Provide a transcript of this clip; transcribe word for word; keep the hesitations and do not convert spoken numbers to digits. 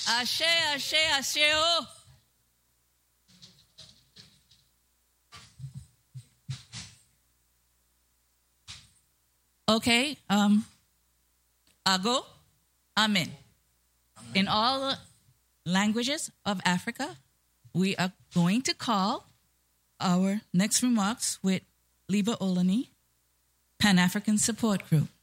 Ashe, ashe, ashe, oh. Okay, um, Ago, Amen. In all languages of Africa, we are going to call our next remarks with Liba Olani, Pan-African Support Group.